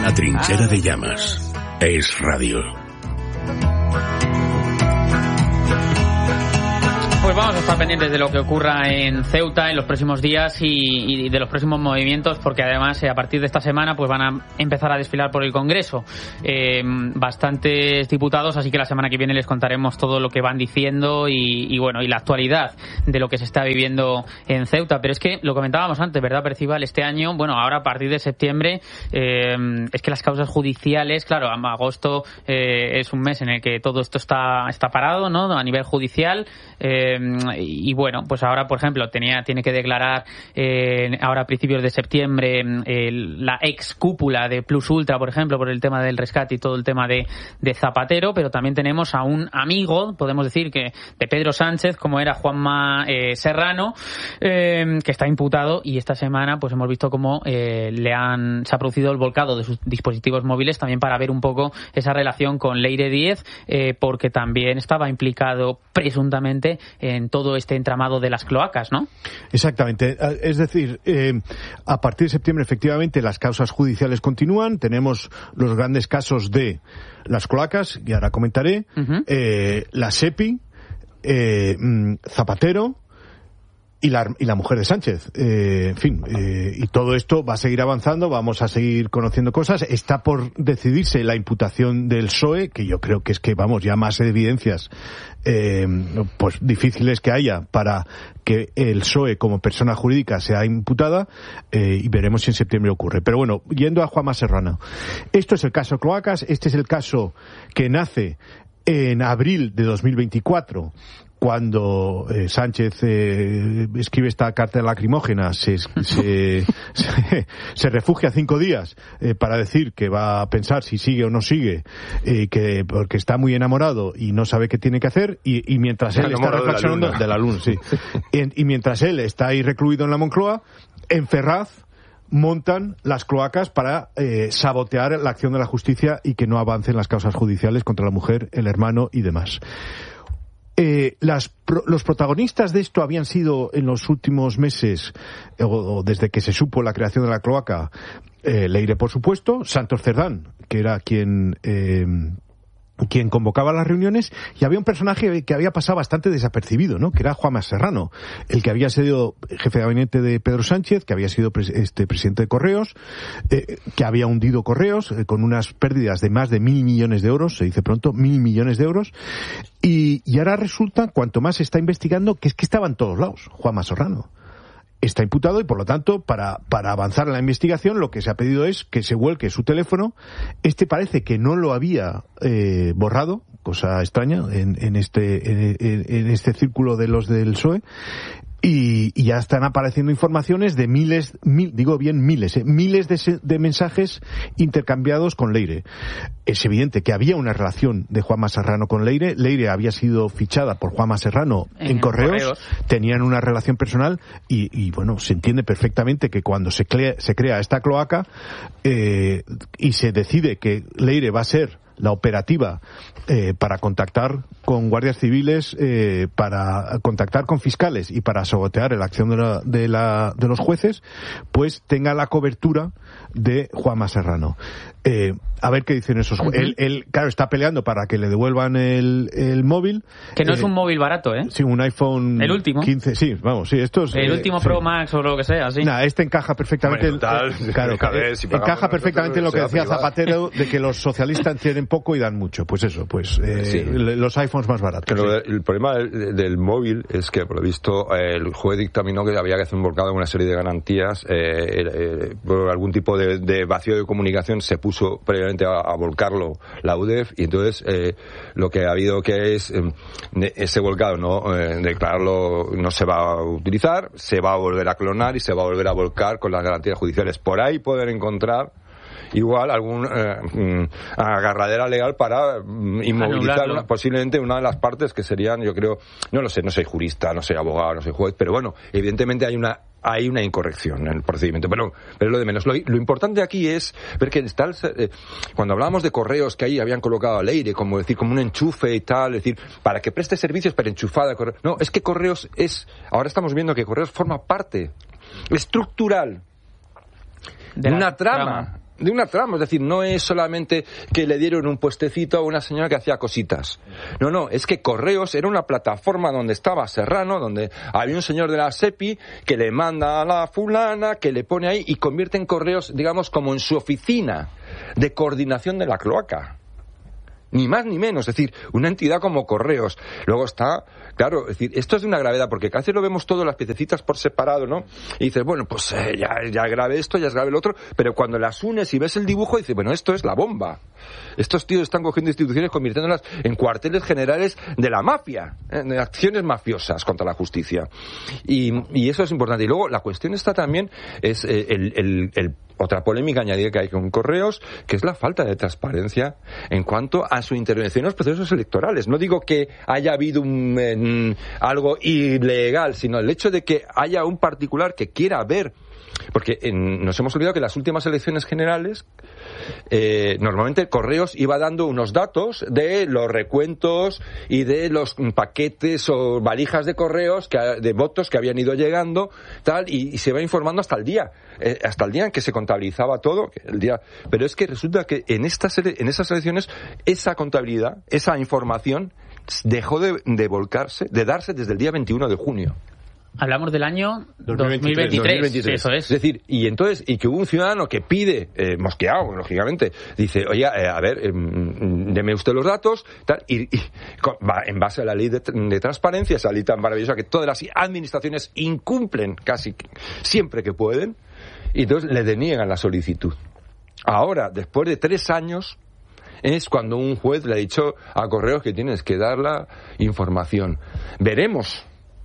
La trinchera de llamas. Es radio. Pues vamos a estar pendientes de lo que ocurra en Ceuta en los próximos días y de los próximos movimientos, porque además a partir de esta semana pues van a empezar a desfilar por el Congreso bastantes diputados, así que la semana que viene les contaremos todo lo que van diciendo y la actualidad de lo que se está viviendo en Ceuta. Pero es que lo comentábamos antes, ¿verdad, Percival? Este año, ahora a partir de septiembre, es que las causas judiciales, claro, agosto es un mes en el que todo esto está parado, ¿no?, a nivel judicial. Pues ahora, por ejemplo, tiene que declarar ahora a principios de septiembre la ex cúpula de Plus Ultra, por ejemplo, por el tema del rescate y todo el tema de Zapatero, pero también tenemos a un amigo, podemos decir, que de Pedro Sánchez, como era Juanma Serrano, que está imputado, y esta semana pues hemos visto cómo se ha producido el volcado de sus dispositivos móviles también para ver un poco esa relación con Leire Díez, porque también estaba implicado presuntamente en todo este entramado de las cloacas, ¿no? Exactamente. Es decir, a partir de septiembre, efectivamente, las causas judiciales continúan. Tenemos los grandes casos de las cloacas, y ahora comentaré, la SEPI, Zapatero y la mujer de Sánchez. Y todo esto va a seguir avanzando, vamos a seguir conociendo cosas. Está por decidirse la imputación del PSOE, que yo creo que ya más evidencias pues difíciles que haya para que el PSOE como persona jurídica sea imputada, y veremos si en septiembre ocurre. Pero bueno, yendo a Juanma Serrano. Esto es el caso Cloacas, este es el caso que nace en abril de 2024, cuando Sánchez escribe esta carta lacrimógena, se refugia 5 días para decir que va a pensar si sigue o no sigue, porque está muy enamorado y no sabe qué tiene que hacer, y mientras él está reflexionando de la luna, sí. Y mientras él está ahí recluido en la Moncloa, en Ferraz montan las cloacas para sabotear la acción de la justicia y que no avancen las causas judiciales contra la mujer, el hermano y demás. Los protagonistas de esto habían sido en los últimos meses, o desde que se supo la creación de la cloaca, Leire, por supuesto, Santos Cerdán, que era quien convocaba las reuniones, y había un personaje que había pasado bastante desapercibido, ¿no?, que era Juanma Serrano, el que había sido jefe de gabinete de Pedro Sánchez, que había sido presidente de Correos, que había hundido Correos con unas pérdidas de más de 1.000 millones de euros, se dice pronto, 1.000 millones de euros, y ahora resulta, cuanto más se está investigando, que es que estaba en todos lados Juanma Serrano. Está imputado y, por lo tanto, para avanzar en la investigación, lo que se ha pedido es que se vuelque su teléfono. Parece que no lo había borrado, cosa extraña en este círculo de los del PSOE. Y ya están apareciendo informaciones de miles de mensajes intercambiados con Leire. Es evidente que había una relación de Juanma Serrano con Leire. Leire había sido fichada por Juanma Serrano en Correos. Tenían una relación personal y se entiende perfectamente que cuando se crea esta cloaca y se decide que Leire va a ser la operativa para contactar con guardias civiles, para contactar con fiscales y para sabotear la acción de los jueces, pues tenga la cobertura de Juanma Serrano. A ver qué dicen esos jueces. Él, claro, está peleando para que le devuelvan el móvil. Que no es un móvil barato, ¿eh? Sí, un iPhone el último 15, sí, vamos, sí, estos... El último Pro Max o lo que sea, sí. Este encaja perfectamente... encaja perfectamente en lo que decía Zapatero, de que los socialistas tienen poco y dan mucho. Pues eso, los iPhones más baratos. Pero el problema del móvil es que, por lo visto, el juez dictaminó que había que hacer un volcado en una serie de garantías. Por algún tipo de vacío de comunicación se puso previamente a volcarlo la UDEF, y entonces lo que ha habido que es ese volcado, ¿no? Declararlo no se va a utilizar, se va a volver a clonar y se va a volver a volcar con las garantías judiciales. Por ahí pueden encontrar igual algún agarradera legal para inmovilizar posiblemente una de las partes que serían, yo creo, no lo sé, no soy jurista, no soy abogado, no soy juez, pero bueno, evidentemente hay una incorrección en el procedimiento, pero lo de menos. Lo importante aquí es ver que cuando hablábamos de Correos, que ahí habían colocado a Leire como un enchufe y tal, es decir, para que preste servicios pero enchufada a Correos. No, es que Correos ahora estamos viendo que Correos forma parte estructural de una trama es decir, no es solamente que le dieron un puestecito a una señora que hacía cositas. No, es que Correos era una plataforma donde estaba Serrano, donde había un señor de la SEPI que le manda a la fulana, que le pone ahí y convierte en Correos, digamos, como en su oficina de coordinación de la cloaca. Ni más ni menos, es decir, una entidad como Correos. Luego está, claro, es decir, esto es de una gravedad, porque casi lo vemos todo las piececitas por separado, ¿no? Y dices, bueno, pues ya grave esto, ya es grave el otro, pero cuando las unes y ves el dibujo, dices, bueno, esto es la bomba. Estos tíos están cogiendo instituciones, convirtiéndolas en cuarteles generales de la mafia, de acciones mafiosas contra la justicia. Y eso es importante. Y luego, la cuestión está también, es otra polémica añadida que hay con Correos, que es la falta de transparencia en cuanto a su intervención en los procesos electorales. No digo que haya habido algo ilegal, sino el hecho de que haya un particular que quiera ver. Porque nos hemos olvidado que en las últimas elecciones generales normalmente Correos iba dando unos datos de los recuentos y de los paquetes o valijas de correos de votos que habían ido llegando, tal, y se va informando hasta el día en que se contabilizaba todo, pero es que resulta que en esas elecciones esa contabilidad, esa información dejó de volcarse, de darse desde el día 21 de junio. Hablamos del año 2023. Sí, eso es. Es decir, y que hubo un ciudadano que pide, mosqueado, lógicamente, dice, oye, a ver, deme usted los datos, tal, y va en base a la ley de transparencia, esa ley tan maravillosa que todas las administraciones incumplen casi siempre que pueden, y entonces le deniegan la solicitud. Ahora, después de 3 años, es cuando un juez le ha dicho a Correos que tienes que dar la información. Veremos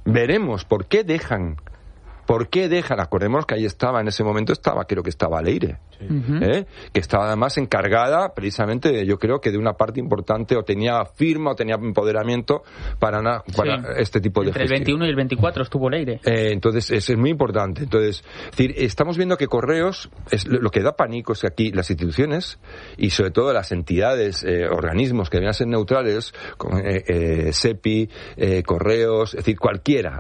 por qué dejan. Acordémonos que ahí en ese momento creo que estaba Leire, sí. Que estaba además encargada precisamente, yo creo que de una parte importante, o tenía firma o tenía empoderamiento para este tipo de gestión. Entre el 21 y el 24 estuvo Leire. Entonces, eso es muy importante. Entonces, es decir, estamos viendo que Correos, lo que da pánico es que aquí las instituciones, y sobre todo las entidades, organismos que debían ser neutrales, como SEPI, Correos, es decir, cualquiera,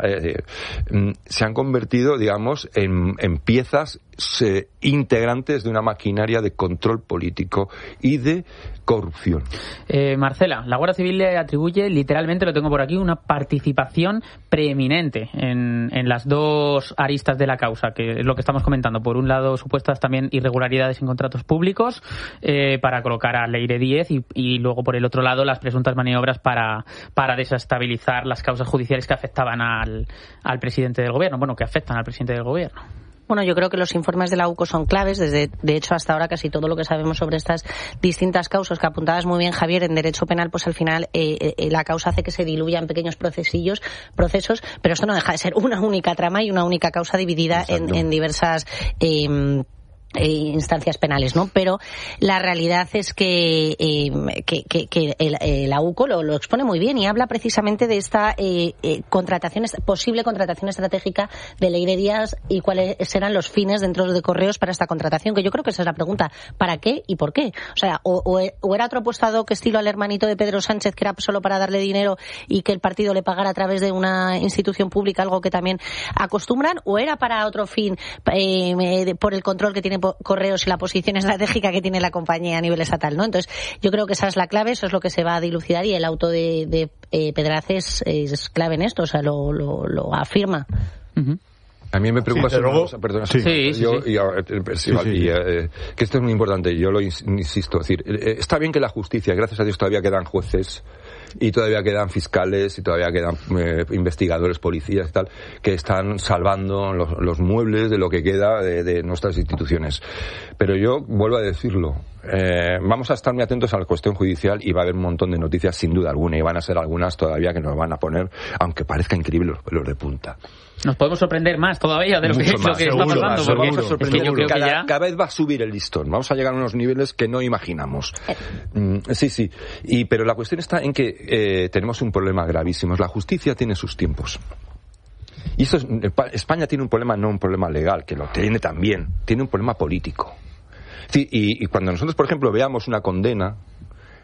se han convertido, digamos, en piezas integrantes de una maquinaria de control político y de corrupción. Marcela, la Guardia Civil le atribuye, literalmente lo tengo por aquí, una participación preeminente en las dos aristas de la causa, que es lo que estamos comentando. Por un lado, supuestas también irregularidades en contratos públicos para colocar a Leire Díez y luego, por el otro lado, las presuntas maniobras para desestabilizar las causas judiciales que afectaban al presidente del gobierno, que afectan al presidente del gobierno. Bueno, yo creo que los informes de la UCO son claves. De hecho, hasta ahora casi todo lo que sabemos sobre estas distintas causas que apuntabas muy bien, Javier, en derecho penal, pues al final la causa hace que se diluya en pequeños procesos, pero esto no deja de ser una única trama y una única causa dividida en diversas instancias penales, ¿no? Pero la realidad es que la UCO lo expone muy bien y habla precisamente de esta posible contratación estratégica de Leire Díaz y cuáles serán los fines dentro de Correos para esta contratación, que yo creo que esa es la pregunta. ¿Para qué y por qué? O sea, o era otro puesto ad hoc estilo al hermanito de Pedro Sánchez, que era solo para darle dinero y que el partido le pagara a través de una institución pública, algo que también acostumbran, o era para otro fin, por el control que tiene Correos y la posición estratégica que tiene la compañía a nivel estatal, ¿no? Entonces, yo creo que esa es la clave, eso es lo que se va a dilucidar, y el auto de Pedraces es clave en esto, o sea, lo afirma. Uh-huh. A mí me preocupa que esto es muy importante, yo lo insisto, es decir, está bien que la justicia, gracias a Dios todavía quedan jueces y todavía quedan fiscales y todavía quedan investigadores, policías y tal, que están salvando los muebles de lo que queda de nuestras instituciones. Pero yo vuelvo a decirlo, vamos a estar muy atentos a la cuestión judicial y va a haber un montón de noticias sin duda alguna, y van a ser algunas todavía que nos van a poner, aunque parezca increíble, los pelos de punta. Nos podemos sorprender más todavía de lo que está pasando, porque es que yo creo que cada vez va a subir el listón, vamos a llegar a unos niveles que no imaginamos. Sí, pero la cuestión está en que tenemos un problema gravísimo. La justicia tiene sus tiempos. Y España tiene un problema, no un problema legal, que lo tiene también, tiene un problema político. Sí, y cuando nosotros, por ejemplo, veamos una condena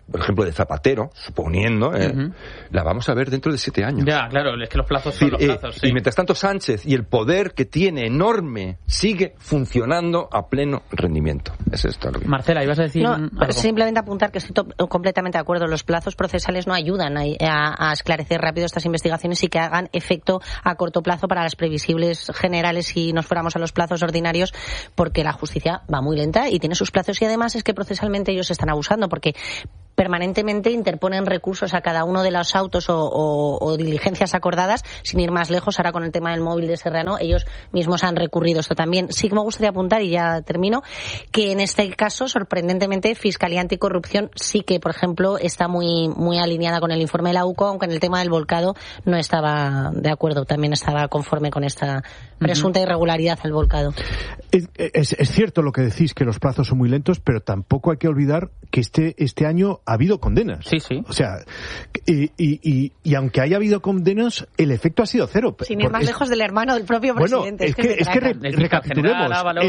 por ejemplo, de Zapatero, suponiendo, la vamos a ver dentro de 7 años. Ya, claro, es que los plazos son los plazos. Sí. Y mientras tanto Sánchez y el poder que tiene enorme sigue funcionando a pleno rendimiento. Es esto lo que... Marcela, ¿ibas a decir algo? Simplemente apuntar que estoy completamente de acuerdo. Los plazos procesales no ayudan a esclarecer rápido estas investigaciones y que hagan efecto a corto plazo para las previsibles generales si nos fuéramos a los plazos ordinarios, porque la justicia va muy lenta y tiene sus plazos, y además es que procesalmente ellos están abusando, porque permanentemente interponen recursos a cada uno de los autos o diligencias acordadas, sin ir más lejos. Ahora con el tema del móvil de Serrano, ellos mismos han recurrido esto también. Sí que me gustaría apuntar, y ya termino, que en este caso, sorprendentemente, Fiscalía Anticorrupción sí que, por ejemplo, está muy alineada con el informe de la UCO, aunque en el tema del volcado no estaba de acuerdo, también estaba conforme con esta presunta irregularidad al volcado. Es cierto lo que decís, que los plazos son muy lentos, pero tampoco hay que olvidar que este año ha habido condenas. Sí, sí. O sea, y aunque haya habido condenas, el efecto ha sido cero. Sin ir más lejos del hermano del propio presidente. Es que recapitulemos.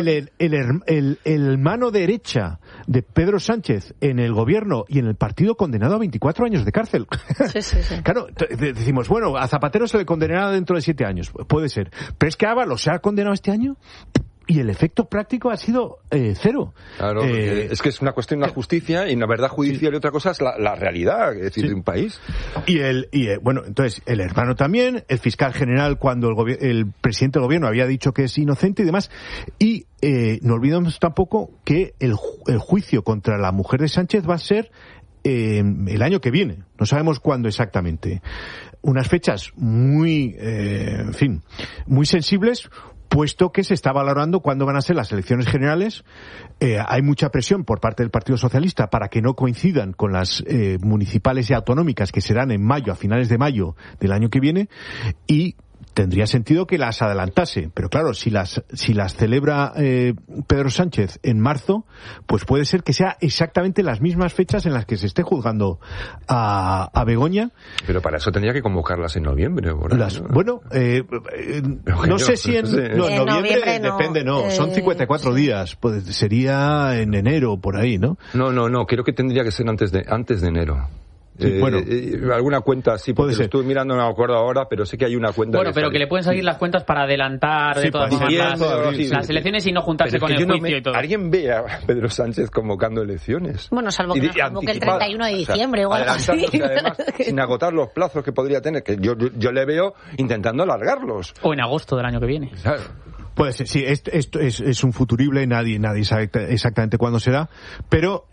El mano derecha de Pedro Sánchez en el gobierno y en el partido, condenado a 24 años de cárcel. Sí. Claro, decimos, bueno, a Zapatero se le condenará dentro de 7 años. Puede ser. Pero es que Ábalos se ha condenado este año y el efecto práctico ha sido cero. Claro, es que es una cuestión de la justicia, y la verdad judicial y otra cosa es la realidad, es decir, de un país. Bueno, entonces, el hermano también, el fiscal general, cuando el presidente del gobierno había dicho que es inocente y demás. Y no olvidemos tampoco que el juicio contra la mujer de Sánchez va a ser el año que viene. No sabemos cuándo exactamente. Unas fechas muy sensibles, puesto que se está valorando cuándo van a ser las elecciones generales. Hay mucha presión por parte del Partido Socialista para que no coincidan con las municipales y autonómicas, que serán en mayo, a finales de mayo del año que viene, y tendría sentido que las adelantase. Pero claro, si las celebra Pedro Sánchez en marzo, pues puede ser que sea exactamente las mismas fechas en las que se esté juzgando a Begoña. Pero para eso tendría que convocarlas en noviembre. Bueno, no sé si en noviembre no, depende, son 54 días. Pues sería en enero, por ahí, ¿no? No, creo que tendría que ser antes de enero. Sí, alguna cuenta sí, porque lo estuve mirando, no me acuerdo ahora, pero sé que hay una cuenta. Bueno, pero que le pueden salir las cuentas para adelantar de todas formas las elecciones y no juntarse con el juicio y todo. ¿Alguien ve a Pedro Sánchez convocando elecciones? Bueno, salvo que nos convoque el 31 de diciembre o algo así. Además, sin agotar los plazos que podría tener, que yo le veo intentando alargarlos. O en agosto del año que viene. Claro. Puede ser, sí, esto es un futurible, nadie sabe exactamente cuándo será, pero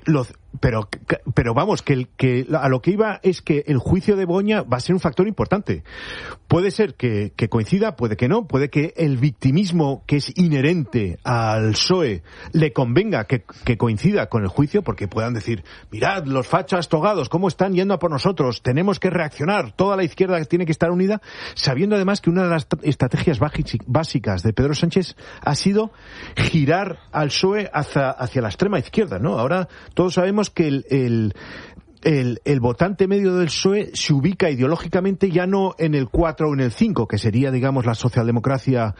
vamos, que a lo que iba es que el juicio de Begoña va a ser un factor importante. Puede ser que coincida, puede que no, puede que el victimismo que es inherente al PSOE le convenga que coincida con el juicio, porque puedan decir, mirad, los fachas togados, cómo están yendo a por nosotros, tenemos que reaccionar, toda la izquierda tiene que estar unida, sabiendo además que una de las estrategias básicas de Pedro Sánchez ha sido girar al PSOE hacia la extrema izquierda, ¿no? Ahora todos sabemos que el votante medio del PSOE se ubica ideológicamente ya no en el 4 o en el 5, que sería, digamos, la socialdemocracia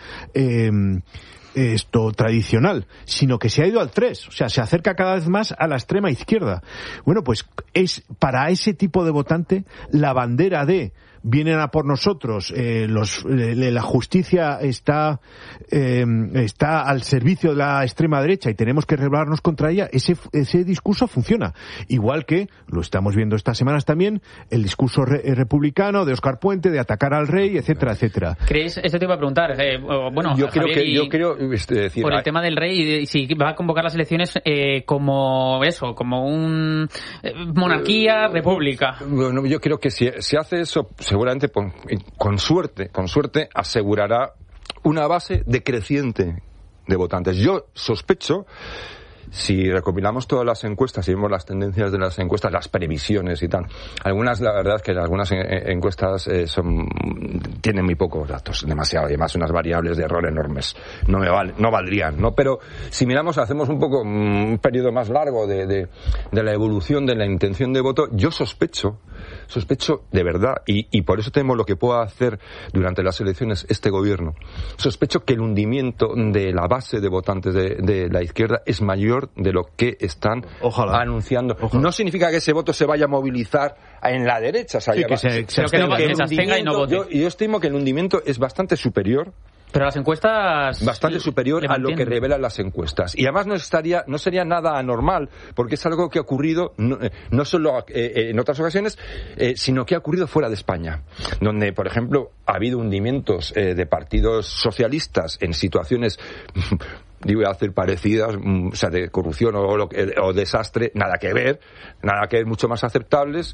tradicional, sino que se ha ido al 3, o sea, se acerca cada vez más a la extrema izquierda. Bueno, pues es para ese tipo de votante la bandera de vienen a por nosotros, la justicia está al servicio de la extrema derecha y tenemos que rebelarnos contra ella. Ese discurso funciona, igual que lo estamos viendo estas semanas también, el discurso republicano de Óscar Puente de atacar al rey, etcétera, etcétera. ¿Crees? Eso te iba a preguntar. Yo creo decir, por el tema del rey, si va a convocar las elecciones como un monarquía, república. Bueno, yo creo que si hace eso, seguramente con suerte asegurará una base decreciente de votantes. Yo sospecho, si recopilamos todas las encuestas y vemos las tendencias de las encuestas, las previsiones y tal, algunas, la verdad es que algunas encuestas tienen muy pocos datos, demasiado, y además unas variables de error enormes, no valdrían, ¿no? Pero si hacemos un poco un periodo más largo de la evolución de la intención de voto, yo sospecho de verdad, y por eso tenemos lo que pueda hacer durante las elecciones este gobierno, sospecho que el hundimiento de la base de votantes de la izquierda es mayor superior de lo que están anunciando. Ojalá. No significa que ese voto se vaya a movilizar en la derecha. O sea, sí, que se abstenga y no vote. Yo estimo que el hundimiento es bastante superior. Pero las encuestas... Bastante superior a lo que revelan las encuestas. Y además no sería nada anormal, porque es algo que ha ocurrido no solo en otras ocasiones, sino que ha ocurrido fuera de España, donde, por ejemplo, ha habido hundimientos de partidos socialistas en situaciones... digo, hacer parecidas, o sea, de corrupción o desastre, nada que ver, mucho más aceptables,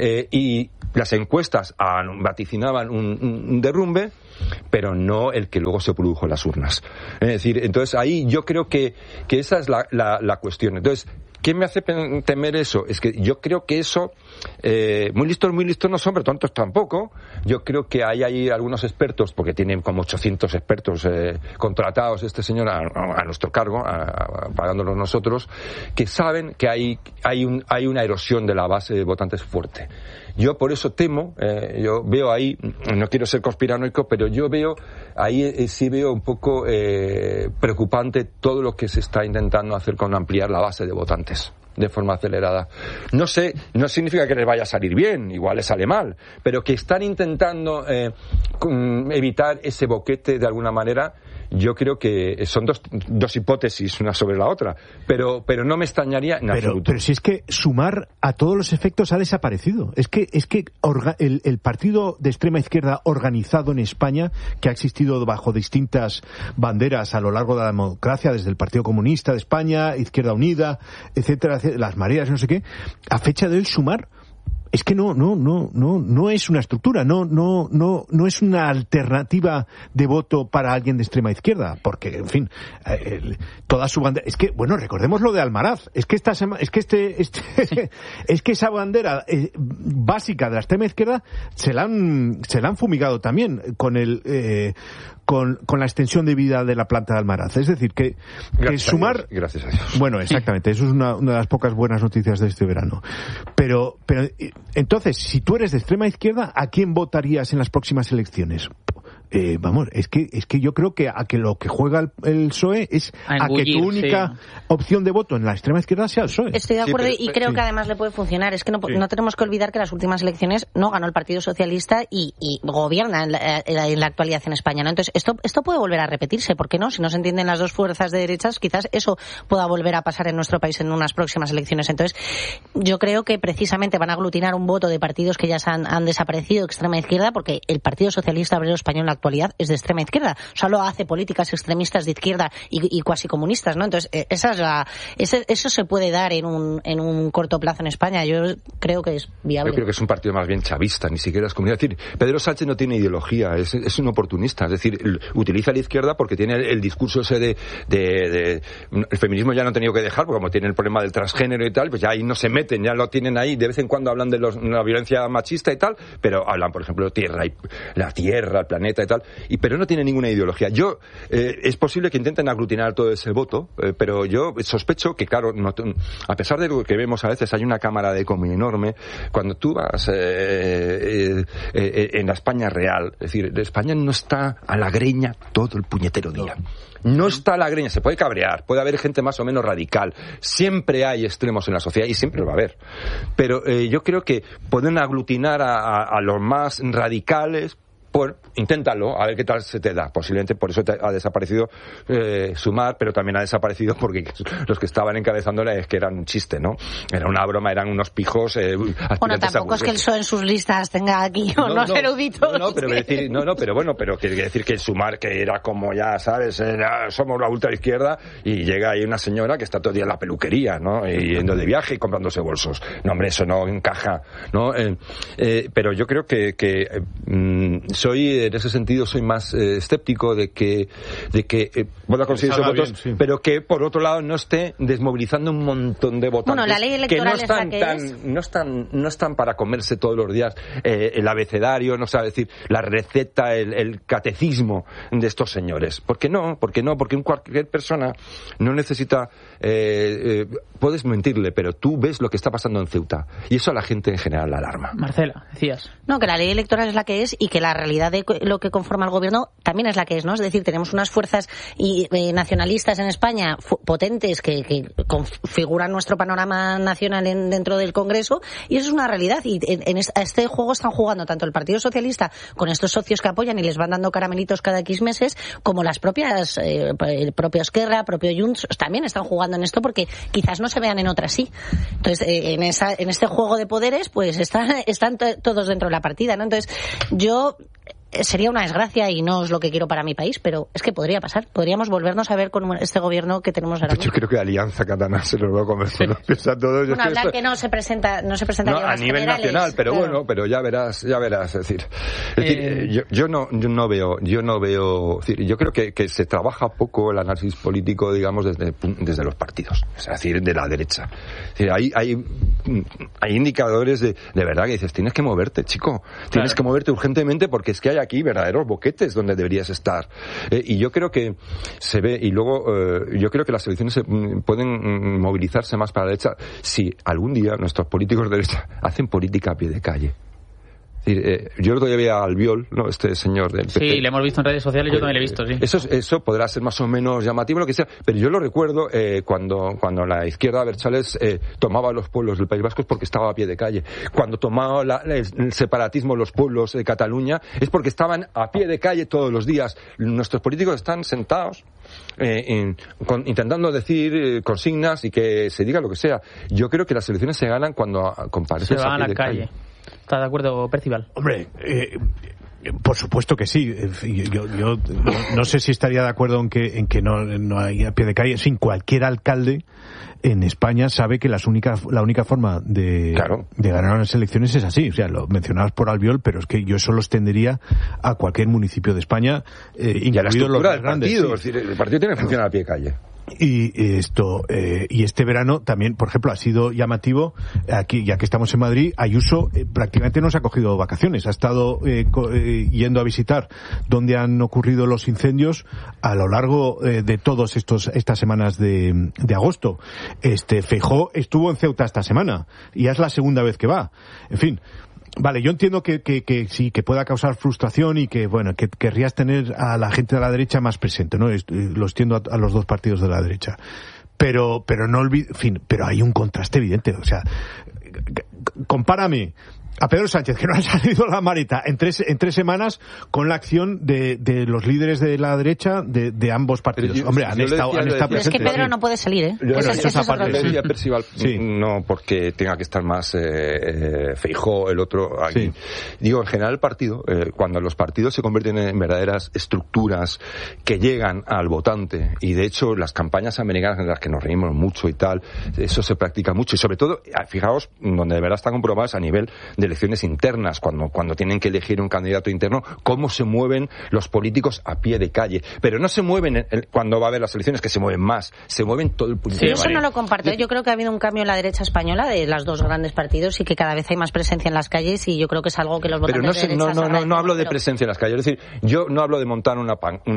y las encuestas vaticinaban un derrumbe, pero no el que luego se produjo en las urnas. Es decir, entonces ahí yo creo que esa es la cuestión. Entonces, ¿qué me hace temer eso? Es que yo creo que eso, muy listos no son, pero tontos tampoco. Yo creo que hay algunos expertos, porque tienen como 800 expertos contratados este señor a nuestro cargo, pagándolos nosotros, que saben que hay una erosión de la base de votantes fuerte. Yo por eso temo, yo veo ahí, no quiero ser conspiranoico, pero yo veo ahí sí veo un poco preocupante todo lo que se está intentando hacer con ampliar la base de votantes de forma acelerada. No sé, no significa que les vaya a salir bien, igual les sale mal, pero que están intentando evitar ese boquete de alguna manera. Yo creo que son dos hipótesis, una sobre la otra, pero no me extrañaría en absoluto. Pero si es que Sumar a todos los efectos ha desaparecido. Es que el partido de extrema izquierda organizado en España, que ha existido bajo distintas banderas a lo largo de la democracia, desde el Partido Comunista de España, Izquierda Unida, etcétera, las Marías, no sé qué, a fecha de hoy Sumar es que no es una estructura, no es una alternativa de voto para alguien de extrema izquierda, porque en fin, toda su bandera, es que bueno, recordemos lo de Almaraz, es que es que esa bandera básica de la extrema izquierda se la han fumigado también con la extensión de vida de la planta de Almaraz. Es decir, que Sumar... Gracias a Dios. Bueno, exactamente, eso es una de las pocas buenas noticias de este verano. Pero entonces, si tú eres de extrema izquierda, ¿a quién votarías en las próximas elecciones? Vamos, es que yo creo que a que lo que juega el PSOE es a que tu única opción de voto en la extrema izquierda sea el PSOE. Estoy de acuerdo y creo que además le puede funcionar. Es que no tenemos que olvidar que las últimas elecciones no ganó el Partido Socialista y gobierna en la actualidad en España, ¿no? Entonces, esto puede volver a repetirse, ¿por qué no? Si no se entienden las dos fuerzas de derechas, quizás eso pueda volver a pasar en nuestro país en unas próximas elecciones. Entonces, yo creo que precisamente van a aglutinar un voto de partidos que ya han desaparecido de extrema izquierda, porque el Partido Socialista Obrero Español en la actualidad es de extrema izquierda, solo hace políticas extremistas de izquierda y cuasi comunistas, ¿no? Entonces, eso se puede dar en un corto plazo en España. Yo creo que es viable. Yo creo que es un partido más bien chavista, ni siquiera es comunista. Es decir, Pedro Sánchez no tiene ideología, es un oportunista, es decir, utiliza la izquierda porque tiene el discurso ese de el feminismo ya no ha tenido que dejar, porque como tiene el problema del transgénero y tal, pues ya ahí no se meten, ya lo tienen ahí, de vez en cuando hablan de la violencia machista y tal, pero hablan, por ejemplo, la tierra, el planeta y tal, pero no tiene ninguna ideología. Es posible que intenten aglutinar todo ese voto, pero yo sospecho que, claro, a pesar de lo que vemos a veces, hay una cámara de eco muy enorme. Cuando tú vas en la España real, es decir, España no está a la greña todo el puñetero día. No está a la greña, se puede cabrear, puede haber gente más o menos radical, siempre hay extremos en la sociedad y siempre lo va a haber. Pero yo creo que pueden aglutinar a los más radicales. Inténtalo, a ver qué tal se te da. Posiblemente por eso ha desaparecido Sumar, pero también ha desaparecido porque los que estaban encabezándola es que eran un chiste, ¿no? Era una broma, eran unos pijos. Bueno, tampoco es que el PSOE en sus listas tenga aquí unos eruditos. Pero quiere decir que el Sumar, que era como ya sabes, somos la ultraizquierda, y llega ahí una señora que está todo el día en la peluquería, ¿no? Y yendo de viaje y comprándose bolsos. No, hombre, eso no encaja, ¿no? Pero yo creo que en ese sentido soy más escéptico de que pueda conseguir esos votos, sí, pero que por otro lado no esté desmovilizando un montón de votantes. Bueno, la ley electoral no están para comerse todos los días el abecedario, no sabe decir la receta, el catecismo de estos señores. ¿Por qué no? Porque cualquier persona no necesita puedes mentirle, pero tú ves lo que está pasando en Ceuta y eso a la gente en general la alarma. Marcela, decías. No, que la ley electoral es la que es y que la realidad realidad de lo que conforma el gobierno también es la que es, ¿no? Es decir, tenemos unas fuerzas nacionalistas en España potentes que configuran nuestro panorama nacional dentro del Congreso, y eso es una realidad. Y a este juego están jugando tanto el Partido Socialista con estos socios que apoyan y les van dando caramelitos cada X meses, como las propias, el propio Esquerra, el propio Junts, también están jugando en esto porque quizás no se vean en otras sí. Entonces, en este juego de poderes, pues están todos dentro de la partida, ¿no? Entonces, sería una desgracia y no es lo que quiero para mi país, pero es que podría pasar. Podríamos volvernos a ver con este gobierno que tenemos ahora mismo. Yo creo que Alianza Catalana se los va a comer solo. Piensa todos. Bueno, hablan que no se presenta no, a nivel nacional, pero claro. Bueno, pero ya verás. Es decir, yo no veo. Es decir, yo creo que se trabaja poco el análisis político, digamos, desde los partidos. Es decir, de la derecha. Es decir, hay indicadores de verdad que dices, tienes que moverte, chico. Tienes que moverte urgentemente porque es que hay aquí verdaderos boquetes donde deberías estar. Y yo creo que se ve, y luego yo creo que las elecciones pueden movilizarse más para la derecha si algún día nuestros políticos de derecha hacen política a pie de calle. Es decir, yo el otro día vi a Albiol, ¿no? Este señor del PP. Sí, le hemos visto en redes sociales, yo también lo he visto, sí. Eso podrá ser más o menos llamativo, lo que sea, pero yo lo recuerdo cuando la izquierda Abertzales tomaba los pueblos del País Vasco es porque estaba a pie de calle. Cuando tomaba el separatismo los pueblos de Cataluña es porque estaban a pie de calle todos los días. Nuestros políticos están sentados intentando decir consignas y que se diga lo que sea. Yo creo que las elecciones se ganan cuando compareces a pie de calle. ¿Estás de acuerdo, Percival? Hombre, por supuesto que sí. Yo no sé si estaría de acuerdo en que no hay a pie de calle. Sin cualquier alcalde en España sabe que la única forma de ganar unas elecciones es así. O sea, lo mencionabas por Albiol, pero es que yo eso lo extendería a cualquier municipio de España, incluidos los grandes. Sí. Es decir, el partido tiene que funcionar a pie de calle. Y este verano también, por ejemplo, ha sido llamativo aquí, ya que estamos en Madrid. Ayuso prácticamente no se ha cogido vacaciones, ha estado yendo a visitar donde han ocurrido los incendios a lo largo de todas estas semanas de agosto. Feijóo estuvo en Ceuta esta semana y ya es la segunda vez que va. En fin. Vale, yo entiendo que sí, que pueda causar frustración y que, bueno, que querrías tener a la gente de la derecha más presente, ¿no? Lo extiendo a los dos partidos de la derecha. Pero no olvides, en fin, pero hay un contraste evidente, o sea, compárame a Pedro Sánchez, que no ha salido la marita en tres semanas, con la acción de los líderes de la derecha de ambos partidos. Hombre, han estado presentes. Pero es que Pedro no puede salir, ¿eh? Bueno, eso es aparte. Yo decía Percival, no porque tenga que estar más Feijóo, el otro aquí. Sí. Digo, en general el partido, cuando los partidos se convierten en verdaderas estructuras que llegan al votante, y de hecho las campañas americanas en las que nos reímos mucho y tal, eso se practica mucho, y sobre todo, fijaos, donde de verdad están comprobadas a nivel de elecciones internas, cuando tienen que elegir un candidato interno, cómo se mueven los políticos a pie de calle. Pero no se mueven cuando va a haber las elecciones, que se mueven más, se mueven todo el puñetero. Sí, eso no lo comparto. Yo creo que ha habido un cambio en la derecha española de los dos grandes partidos y que cada vez hay más presencia en las calles, y yo creo que es algo que los votantes de derecha no hablo de presencia en las calles. Es decir, yo no hablo de montar una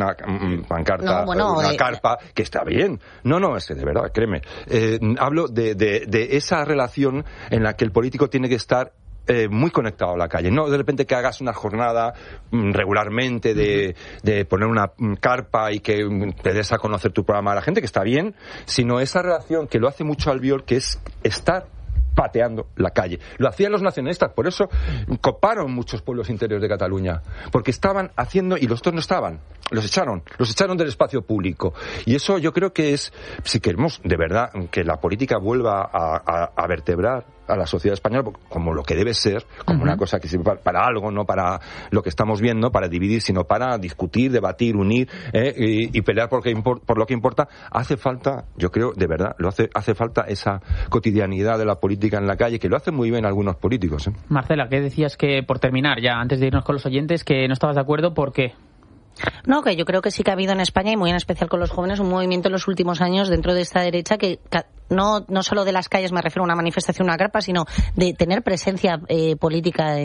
pancarta, una carpa, que está bien. No, es que de verdad, créeme. Hablo de esa relación en la que el político tiene que estar muy conectado a la calle, no de repente que hagas una jornada regularmente de poner una carpa y que te des a conocer tu programa a la gente, que está bien, sino esa relación que lo hace mucho Albiol, que es estar pateando la calle. Lo hacían los nacionalistas, por eso coparon muchos pueblos interiores de Cataluña, porque estaban haciendo, y los otros no estaban, los echaron del espacio público. Y eso yo creo que es, si queremos de verdad que la política vuelva a vertebrar a la sociedad española como lo que debe ser, como una cosa que sirve para algo, no para lo que estamos viendo, para dividir, sino para discutir, debatir, unir y pelear por lo que importa. Hace falta, yo creo, de verdad, hace falta esa cotidianidad de la política en la calle, que lo hacen muy bien algunos políticos. Marcela, ¿qué decías? Que por terminar, ya antes de irnos con los oyentes, que no estabas de acuerdo, ¿por qué? No, que yo creo que sí que ha habido en España, y muy en especial con los jóvenes, un movimiento en los últimos años dentro de esta derecha que no solo de las calles, me refiero a una manifestación, una carpa, sino de tener presencia política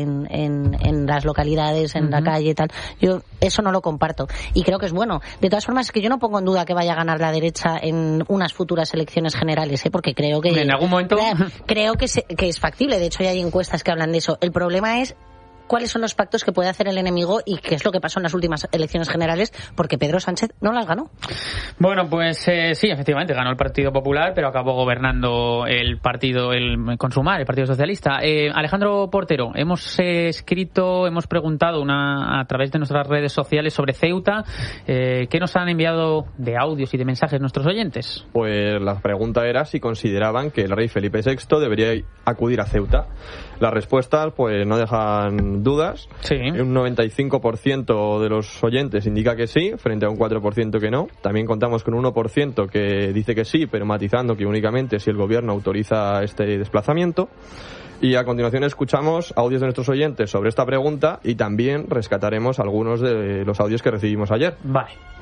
en las localidades, en la calle y tal. Yo eso no lo comparto y creo que es bueno. De todas formas, es que yo no pongo en duda que vaya a ganar la derecha en unas futuras elecciones generales, porque creo que en algún momento creo que es factible. De hecho, ya hay encuestas que hablan de eso. El problema es cuáles son los pactos que puede hacer el enemigo y qué es lo que pasó en las últimas elecciones generales, porque Pedro Sánchez no las ganó. Bueno, pues sí, efectivamente, ganó el Partido Popular, pero acabó gobernando el partido, el Consumar, el Partido Socialista. Alejandro Portero, hemos hemos preguntado a través de nuestras redes sociales sobre Ceuta. ¿Qué nos han enviado de audios y de mensajes nuestros oyentes? Pues la pregunta era si consideraban que el rey Felipe VI debería acudir a Ceuta. Las respuestas pues no dejan dudas. Sí. Un 95% de los oyentes indica que sí, frente a un 4% que no. También contamos con un 1% que dice que sí, pero matizando que únicamente si el gobierno autoriza este desplazamiento. Y a continuación escuchamos audios de nuestros oyentes sobre esta pregunta y también rescataremos algunos de los audios que recibimos ayer. Vale.